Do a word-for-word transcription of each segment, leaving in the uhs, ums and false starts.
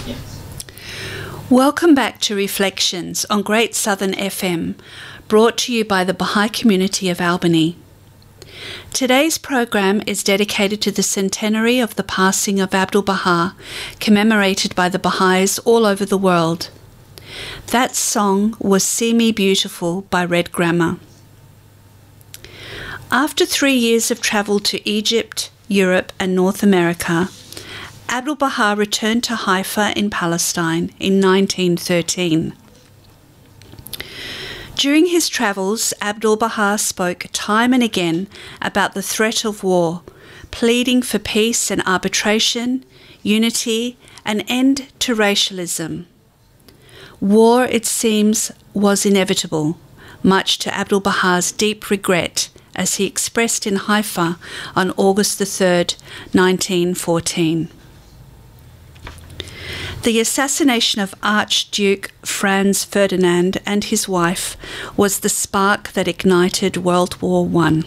Welcome back to Reflections on Great Southern F M, brought to you by the Baha'i Community of Albany. Today's program is dedicated to the centenary of the passing of Abdu'l-Baha, commemorated by the Baha'is all over the world. That song was See Me Beautiful by Red Grammar. After three years of travel to Egypt, Europe and North America, Abdu'l-Baha returned to Haifa in Palestine in nineteen thirteen. During his travels, Abdu'l-Baha spoke time and again about the threat of war, pleading for peace and arbitration, unity, an end to racialism. War, it seems, was inevitable, much to Abdu'l-Baha's deep regret, as he expressed in Haifa on August the third, nineteen fourteen. The assassination of Archduke Franz Ferdinand and his wife was the spark that ignited World War One.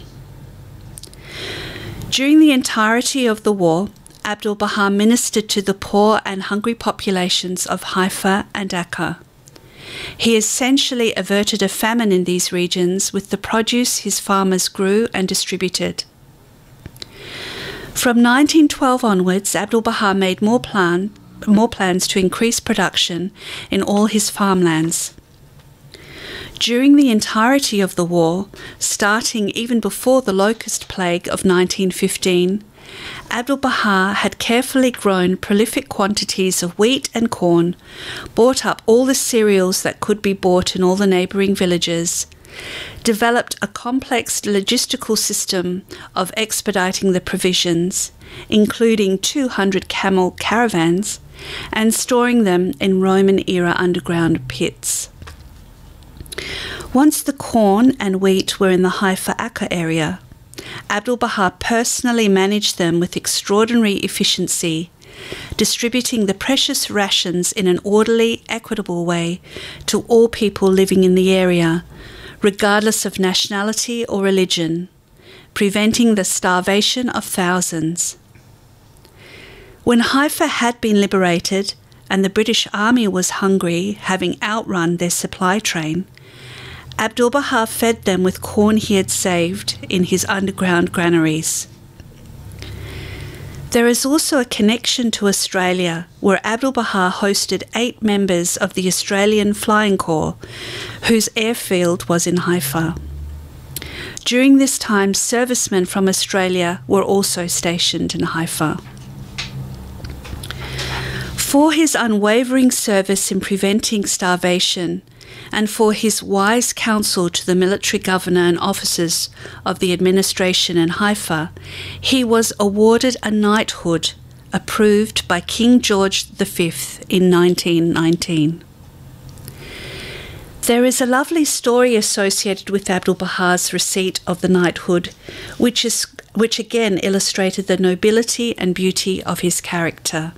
During the entirety of the war, Abdu'l-Baha ministered to the poor and hungry populations of Haifa and Akka. He essentially averted a famine in these regions with the produce his farmers grew and distributed. From nineteen twelve onwards, Abdu'l-Baha made more plan more plans to increase production in all his farmlands. During the entirety of the war, starting even before the locust plague of nineteen fifteen, Abdu'l-Baha had carefully grown prolific quantities of wheat and corn, bought up all the cereals that could be bought in all the neighbouring villages, developed a complex logistical system of expediting the provisions, including two hundred camel caravans, and storing them in Roman-era underground pits. Once the corn and wheat were in the Haifa-Akka area, Abdu'l-Baha personally managed them with extraordinary efficiency, distributing the precious rations in an orderly, equitable way to all people living in the area, regardless of nationality or religion, preventing the starvation of thousands. When Haifa had been liberated and the British Army was hungry, having outrun their supply train, Abdu'l-Baha fed them with corn he had saved in his underground granaries. There is also a connection to Australia, where Abdu'l-Baha hosted eight members of the Australian Flying Corps, whose airfield was in Haifa. During this time, servicemen from Australia were also stationed in Haifa. For his unwavering service in preventing starvation, and for his wise counsel to the military governor and officers of the administration in Haifa, he was awarded a knighthood approved by King George the Fifth in nineteen nineteen. There is a lovely story associated with Abdu'l-Baha's receipt of the knighthood, which is, which again illustrated the nobility and beauty of his character.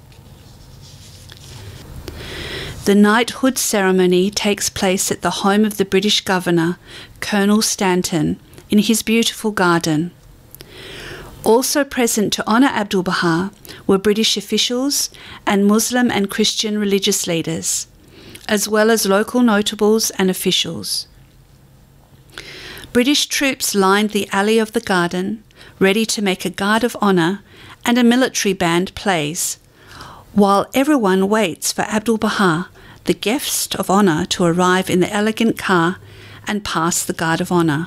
The knighthood ceremony takes place at the home of the British Governor, Colonel Stanton, in his beautiful garden. Also present to honour Abdu'l-Baha were British officials and Muslim and Christian religious leaders, as well as local notables and officials. British troops lined the alley of the garden, ready to make a guard of honour, and a military band plays, while everyone waits for Abdu'l-Baha, the guest of honour, to arrive in the elegant car and pass the guard of honour.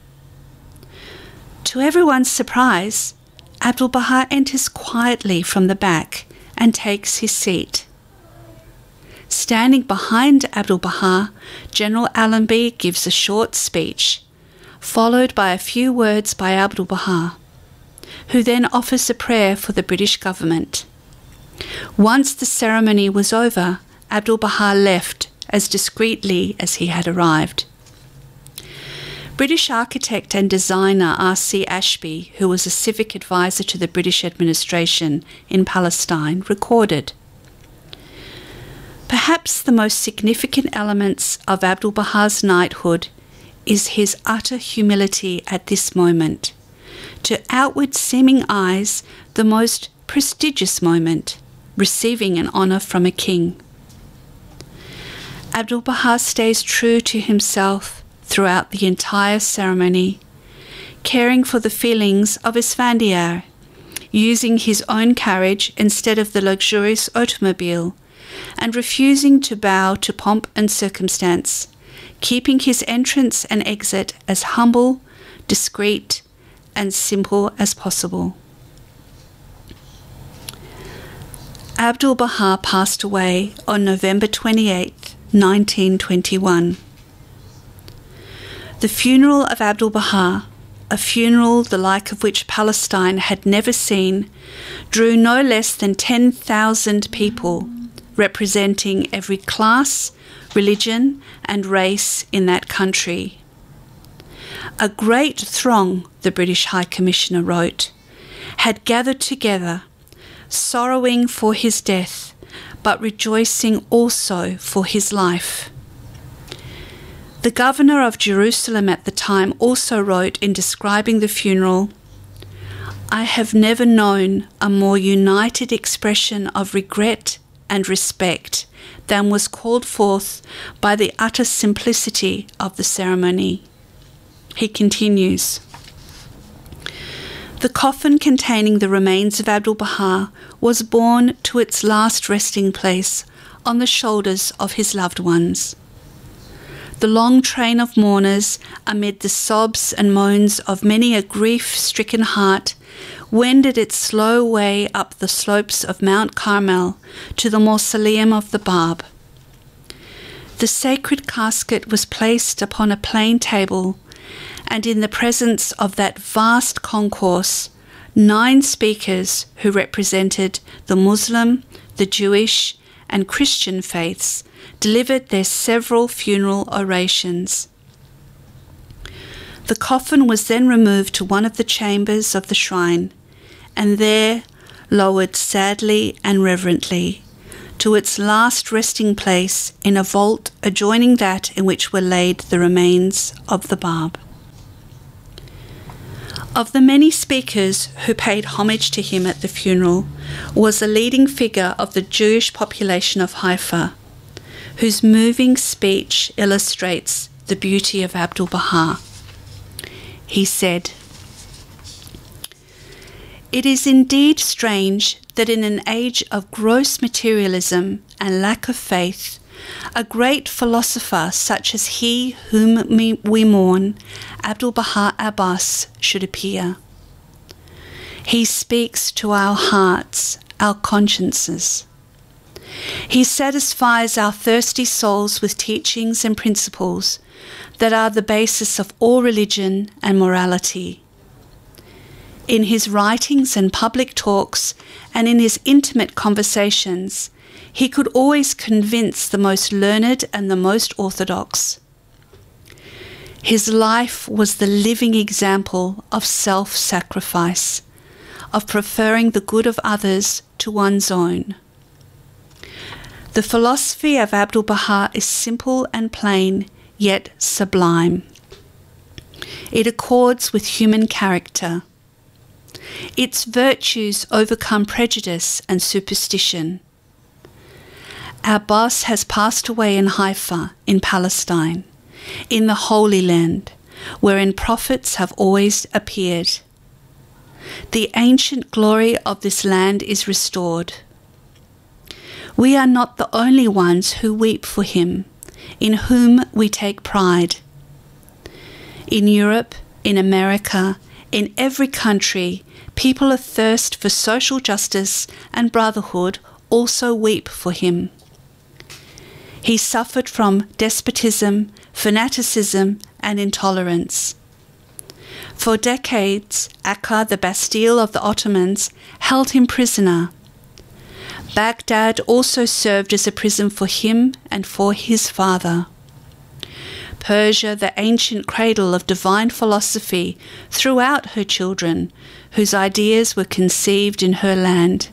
To everyone's surprise, Abdu'l-Baha enters quietly from the back and takes his seat. Standing behind Abdu'l-Baha, General Allenby gives a short speech, followed by a few words by Abdu'l-Baha, who then offers a prayer for the British government. Once the ceremony was over, Abdu'l-Baha left as discreetly as he had arrived. British architect and designer R C Ashby, who was a civic advisor to the British administration in Palestine, recorded, "Perhaps the most significant elements of Abdu'l-Baha's knighthood is his utter humility at this moment, to outward seeming eyes the most prestigious moment, receiving an honour from a king. Abdu'l-Baha stays true to himself throughout the entire ceremony, caring for the feelings of Isfandiar, using his own carriage instead of the luxurious automobile, and refusing to bow to pomp and circumstance, keeping his entrance and exit as humble, discreet, and simple as possible. Abdu'l-Baha passed away on November twenty-eighth, nineteen twenty-one. The funeral of Abdu'l-Baha, a funeral the like of which Palestine had never seen, drew no less than ten thousand people, representing every class, religion, and race in that country. A great throng, the British High Commissioner wrote, had gathered together, sorrowing for his death, but rejoicing also for his life. The governor of Jerusalem at the time also wrote in describing the funeral, "I have never known a more united expression of regret and respect than was called forth by the utter simplicity of the ceremony." He continues, "The coffin containing the remains of Abdu'l-Baha was borne to its last resting place on the shoulders of his loved ones. The long train of mourners, amid the sobs and moans of many a grief-stricken heart, wended its slow way up the slopes of Mount Carmel to the mausoleum of the Bab. The sacred casket was placed upon a plain table, and in the presence of that vast concourse, nine speakers who represented the Muslim, the Jewish, and Christian faiths delivered their several funeral orations. The coffin was then removed to one of the chambers of the shrine, and there lowered sadly and reverently to its last resting place in a vault adjoining that in which were laid the remains of the Bab." Of the many speakers who paid homage to him at the funeral was a leading figure of the Jewish population of Haifa, whose moving speech illustrates the beauty of Abdu'l-Baha. He said, "It is indeed strange that in an age of gross materialism and lack of faith, a great philosopher such as he whom we mourn, Abdu'l-Baha Abbas, should appear. He speaks to our hearts, our consciences. He satisfies our thirsty souls with teachings and principles that are the basis of all religion and morality. In his writings and public talks, and in his intimate conversations, he could always convince the most learned and the most orthodox. His life was the living example of self-sacrifice, of preferring the good of others to one's own. The philosophy of Abdu'l-Baha is simple and plain, yet sublime. It accords with human character. Its virtues overcome prejudice and superstition. Abbas has passed away in Haifa, in Palestine, in the Holy Land, wherein prophets have always appeared. The ancient glory of this land is restored. We are not the only ones who weep for him, in whom we take pride. In Europe, in America, in every country, people athirst for social justice and brotherhood also weep for him. He suffered from despotism, fanaticism, and intolerance. For decades, Akka, the Bastille of the Ottomans, held him prisoner. Baghdad also served as a prison for him and for his father. Persia, the ancient cradle of divine philosophy, threw out her children, whose ideas were conceived in her land.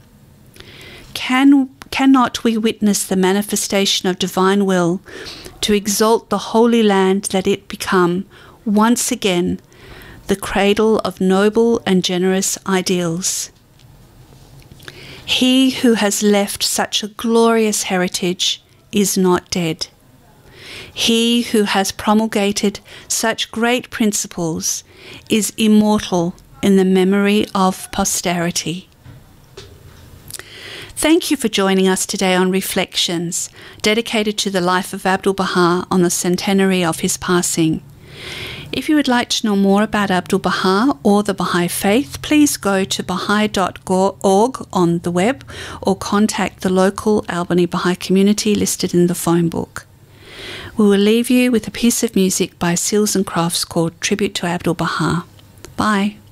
Can Cannot we witness the manifestation of divine will to exalt the Holy Land that it become, once again, the cradle of noble and generous ideals? He who has left such a glorious heritage is not dead. He who has promulgated such great principles is immortal in the memory of posterity. Thank you for joining us today on Reflections, dedicated to the life of Abdu'l-Baha on the centenary of his passing. If you would like to know more about Abdu'l-Baha or the Baha'i Faith, please go to baha'i dot org on the web or contact the local Albany Baha'i community listed in the phone book. We will leave you with a piece of music by Seals and Crofts called Tribute to Abdu'l-Baha. Bye.